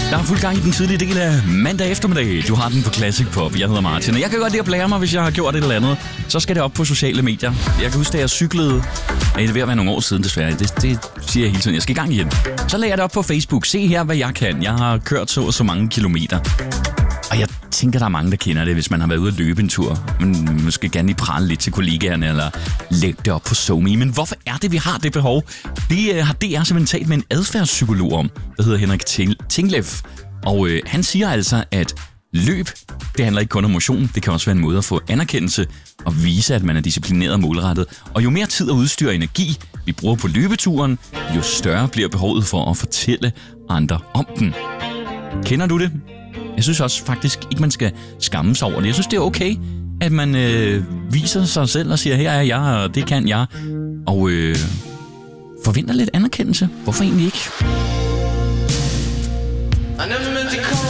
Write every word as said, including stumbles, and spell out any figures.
Der er fuld gang i den tidlige del af mandag eftermiddag. Du har den på Classic Pop. Jeg hedder Martin, og jeg kan godt lide at blære mig, hvis jeg har gjort et eller andet. Så skal det op på sociale medier. Jeg kan huske, da jeg cyklede. Det er ved at være nogle år siden, desværre. Det, det siger jeg hele tiden. Jeg skal i gang igen. Så lagde jeg det op på Facebook. Se her, hvad jeg kan. Jeg har kørt så og så mange kilometer. Og jeg tænker, der er mange, der kender det, hvis man har været ude at løbe en tur. Man måske gerne lige prale lidt til kollegaerne, eller lægge det op på SoMe. Men hvorfor er det, vi har det behov? Det uh, har D R simpelthen talt med en adfærdspsykolog om, der hedder Henrik Tingleff. Og uh, han siger altså, at løb, det handler ikke kun om motion. Det kan også være en måde at få anerkendelse og vise, at man er disciplineret og målrettet. Og jo mere tid og udstyr og energi vi bruger på løbeturen, jo større bliver behovet for at fortælle andre om den. Kender du det? Jeg synes også faktisk ikke, man skal skamme sig over det. Jeg synes, det er okay, at man øh, viser sig selv og siger, her er jeg, og det kan jeg. Og øh, forventer lidt anerkendelse. Hvorfor egentlig ikke?